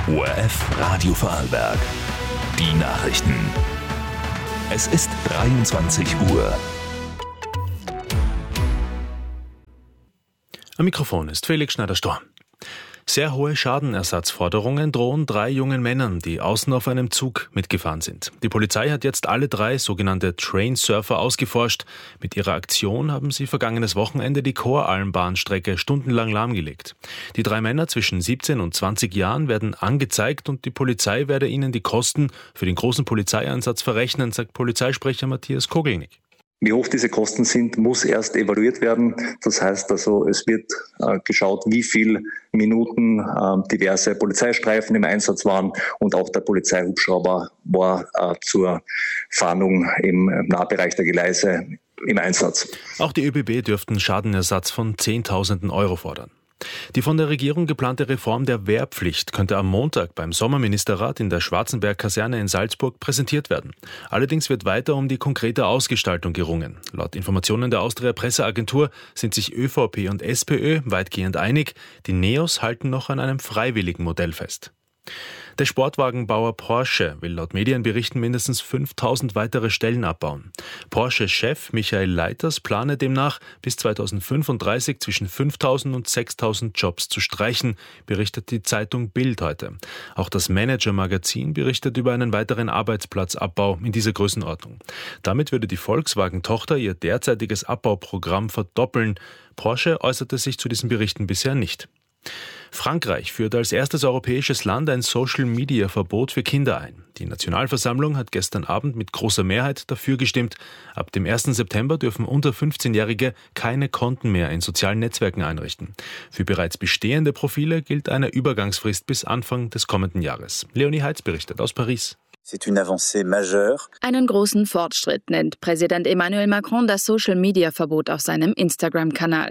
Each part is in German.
ORF Radio Vorarlberg. Die Nachrichten. Es ist 23 Uhr. Am Mikrofon ist Felix Schneider-Storm. Sehr hohe Schadenersatzforderungen drohen 3 jungen Männern, die außen auf einem Zug mitgefahren sind. Die Polizei hat jetzt alle 3 sogenannte Trainsurfer ausgeforscht. Mit ihrer Aktion haben sie vergangenes Wochenende die Koralmbahnstrecke stundenlang lahmgelegt. Die 3 Männer zwischen 17 und 20 Jahren werden angezeigt und die Polizei werde ihnen die Kosten für den großen Polizeieinsatz verrechnen, sagt Polizeisprecher Matthias Kogelnick. Wie hoch diese Kosten sind, muss erst evaluiert werden. Das heißt also, es wird geschaut, wie viele Minuten diverse Polizeistreifen im Einsatz waren und auch der Polizeihubschrauber war zur Fahndung im Nahbereich der Gleise im Einsatz. Auch die ÖBB dürften Schadenersatz von Zehntausenden Euro fordern. Die von der Regierung geplante Reform der Wehrpflicht könnte am Montag beim Sommerministerrat in der Schwarzenberg-Kaserne in Salzburg präsentiert werden. Allerdings wird weiter um die konkrete Ausgestaltung gerungen. Laut Informationen der Austria Presseagentur sind sich ÖVP und SPÖ weitgehend einig. Die NEOS halten noch an einem freiwilligen Modell fest. Der Sportwagenbauer Porsche will laut Medienberichten mindestens 5.000 weitere Stellen abbauen. Porsche-Chef Michael Leiters plane demnach bis 2035 zwischen 5.000 und 6.000 Jobs zu streichen, berichtet die Zeitung Bild heute. Auch das Manager-Magazin berichtet über einen weiteren Arbeitsplatzabbau in dieser Größenordnung. Damit würde die Volkswagen-Tochter ihr derzeitiges Abbauprogramm verdoppeln. Porsche äußerte sich zu diesen Berichten bisher nicht. Frankreich führt als erstes europäisches Land ein Social-Media-Verbot für Kinder ein. Die Nationalversammlung hat gestern Abend mit großer Mehrheit dafür gestimmt. Ab dem 1. September dürfen unter 15-Jährige keine Konten mehr in sozialen Netzwerken einrichten. Für bereits bestehende Profile gilt eine Übergangsfrist bis Anfang des kommenden Jahres. Leonie Heitz berichtet aus Paris. Einen großen Fortschritt nennt Präsident Emmanuel Macron das Social-Media-Verbot auf seinem Instagram-Kanal.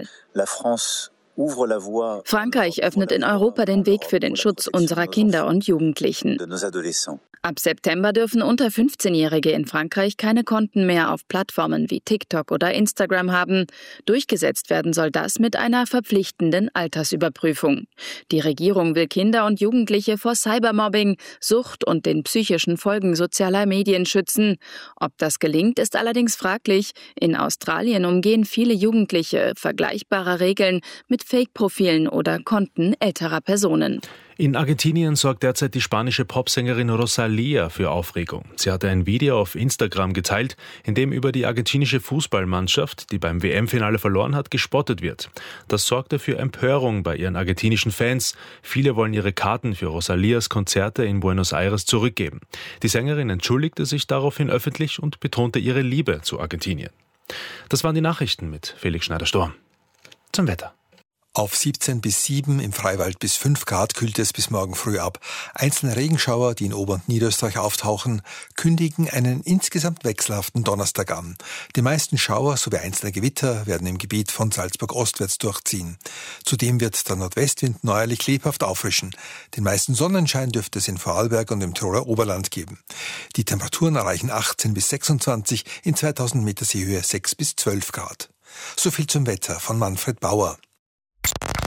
Frankreich öffnet in Europa den Weg für den Schutz unserer Kinder und Jugendlichen. Ab September dürfen unter 15-Jährige in Frankreich keine Konten mehr auf Plattformen wie TikTok oder Instagram haben. Durchgesetzt werden soll das mit einer verpflichtenden Altersüberprüfung. Die Regierung will Kinder und Jugendliche vor Cybermobbing, Sucht und den psychischen Folgen sozialer Medien schützen. Ob das gelingt, ist allerdings fraglich. In Australien umgehen viele Jugendliche vergleichbare Regeln mit Fake-Profilen oder Konten älterer Personen. In Argentinien sorgt derzeit die spanische Popsängerin Rosalía für Aufregung. Sie hatte ein Video auf Instagram geteilt, in dem über die argentinische Fußballmannschaft, die beim WM-Finale verloren hat, gespottet wird. Das sorgte für Empörung bei ihren argentinischen Fans. Viele wollen ihre Karten für Rosalías Konzerte in Buenos Aires zurückgeben. Die Sängerin entschuldigte sich daraufhin öffentlich und betonte ihre Liebe zu Argentinien. Das waren die Nachrichten mit Felix Schneider-Storm. Zum Wetter. Auf 17 bis 7, im Freiwald bis 5 Grad kühlt es bis morgen früh ab. Einzelne Regenschauer, die in Ober- und Niederösterreich auftauchen, kündigen einen insgesamt wechselhaften Donnerstag an. Die meisten Schauer sowie einzelne Gewitter werden im Gebiet von Salzburg ostwärts durchziehen. Zudem wird der Nordwestwind neuerlich lebhaft auffrischen. Den meisten Sonnenschein dürfte es in Vorarlberg und im Tiroler Oberland geben. Die Temperaturen erreichen 18 bis 26, in 2000 Meter Seehöhe 6 bis 12 Grad. So viel zum Wetter von Manfred Bauer.